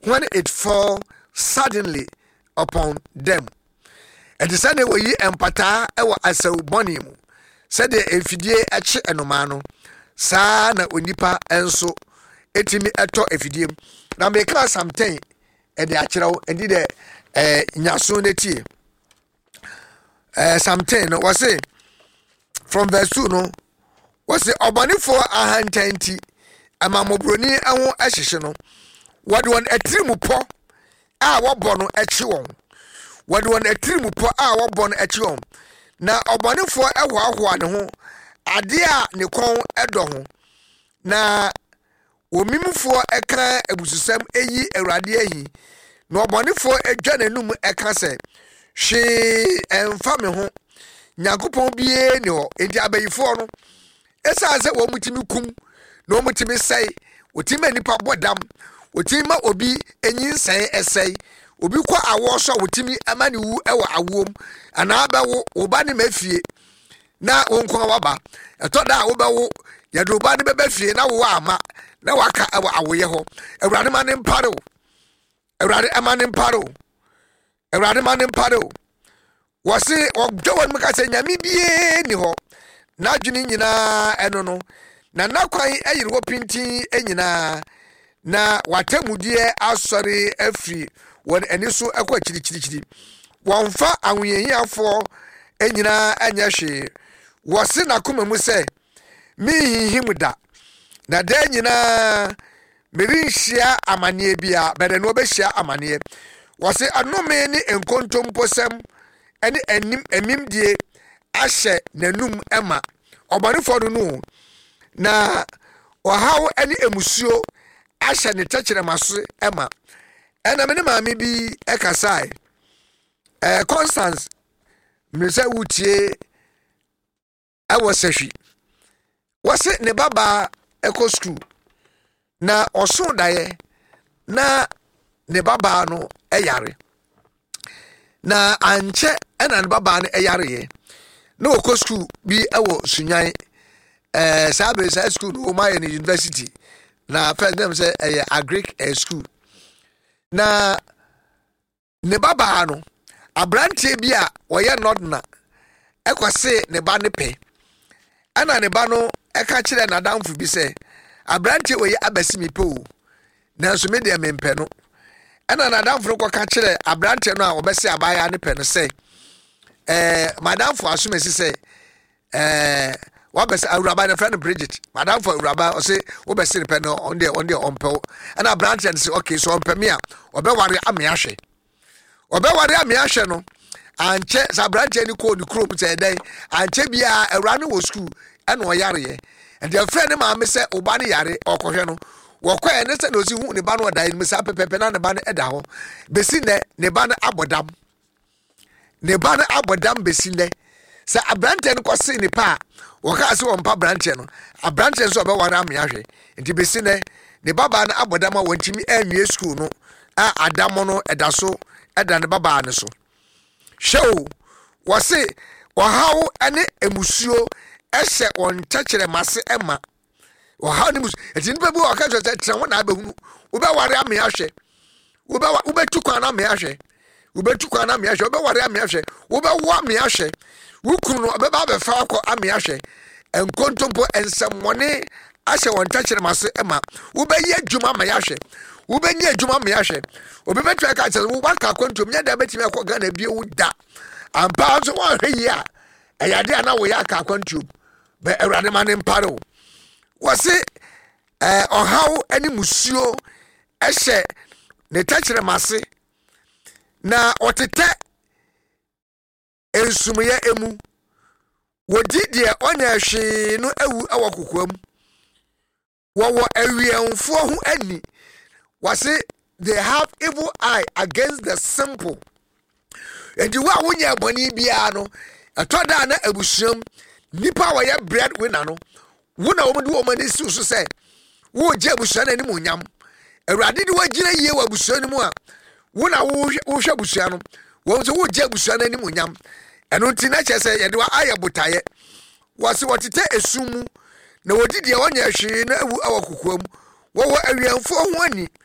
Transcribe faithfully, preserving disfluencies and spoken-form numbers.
when it fall suddenly upon them. And the Sunday we empata ewa asaw boni mu. Said the efidie eche enomano. Sa na onipa enso etimi eto efidie. Na meka something e de akyerɛw enti de eh nyaso netie. Eh something no was say from verse two no was say obonifo ahantanti amamobroni aho ahyehye no. What one etirimu po a wobɔ no ekyi won. What one etirimu po a wobɔ no ekyi won. Na obonifo ehoahoa ne ho ade a ne kon edo ho. Na omimfo eka ebususam eyi awurade ahi. Na obonifo edwa nanum eka se hwe emfa me ho. Nyankopɔn bie ne ho enti abayifo no esa se wo mutimi kum na wo mutimi sai wotimi nipa bodam wotimi obi enyinsɛn ɛsɛi obi kwa awo so wotimi amani wu ɛwɔ awom ana abawo oba ne mafie na wonkwa waba ɛtɔ da wo bawo yɛde oba ne bɛba fie na wo ama na waka ɛwɔ awoye ho awurade ma ne mpare wo awurade ama ne mpare wo awurade ma ne mpare wo wɔse ɔdɔwɔ mu ka sɛ nyame bie ni hɔ na adwene nyinaa ɛno no na nakwan ayiri wɔ pintin nyinaa na watamudie asɔre afiri wɔn ani so akɔ kyirikyirikyiri wɔmfa ahoyehiafoɔ nyinaa anyɛ hwee wɔse nakoma mu sɛ mihihim da na da nyinaa merenhyia amanneɛ bia bɛdɛ no wɔbɛhyia amanneɛ wɔse anome ne nkontomposɛm ɛne anim amimdie ahyɛ n'anum ɛma ɔbɔnefoɔ no no na ɔhaw ɛne emusuo ahyɛ ne tɛkyerɛma so ɛma ɛna me ne maame bi ɛkasae ɛɛ Constance mmesɛ wutie ɛwɔ sɛhwi wɔse ne baba ɛkɔ school na ɔso daeɛ na ne baba no ɛyare na ankyɛ ɛna ne baba no ɛyareɛ na ɔkɔ school bi ɛwɔ Sunyan eh sabe sa school no ma yɛ university na first name say eh agric eh, school na ne baba no abrante bi a wɔyɛ nodna ɛkɔse ne ba ne pɛ ana ne ba no ɛka kyerɛ nadamfo bi sɛ abrante wɔyɛ abasi mi pɛ o nanso me de me mpɛ no ana nadamfo no kɔka kyerɛ abrante no a wɔbɛse abaya ne pɛ no sɛ eh madamfo asomesi sɛ eh wabese awuraba ne friend Bridget madam for awuraba o say wo be sire pe no on the on the onpe and branch and say okay so onpe me a obeware ame ahwe obeware ame ahwe no anche sa branch ni ko ni krom say den anche bia awura ne wo school and o yare and their friend ma me say oba ne yare okohwe no wo kwae ne say no si hu ne ba no dan me sa pepepe na ne ba ne eda ho besi ne ne ba ne abodam ne ba ne abodam besi ne sa abrante no kwose ne pa waka se won pa branche no abranche so obeware ame ahwe nti besi ne ne baba na abodama wontimi anwie school no a adamo no eda so eda ne baba ne so hwew wose ohaw ane emusuo ehye won kyekere mase ema ohaw ne musu enti nipa bi waka so tire won na abehunu obeware ame ahwe obewa obetu kwa na ame ahwe obetu kwa na ame ahwe obeware ame ahwe obewo ame ahwe wukunu no beba be fa akọ ame ahwe enkontompo ensamone ahye won tachere maso ema wo be ye adwuma ma yahwe wo be nye adwuma ma yahwe obebetu aka che wo wanka kontom nya da betimi akọ Ghana bie wo da ampa so wo hwe yi a eyade ana wo ya aka kontom be awurade ma ne mparo wo se eh ohaw ani musuo ehye ne tachere mase na otete ensumuye emu wodi de onya hwe no awu awokokwam wo wo awienfo ho ani wase they have evil eye against the simple and wa wonya boni bia no atoda na abusuam nipa wo ye bread winner no wo na wo mdu wo mani su so se wo je abusua na ni munyam awurade de wagina yie wa abusua ni mu a wo na wo hwe abusua no wo so wo je abusua na ni munyam eno nti na kyese ye de wa aye botaye wase wotete esumu na wodi de wonya hwe na awu awokokwam wo wo awianfo ho ani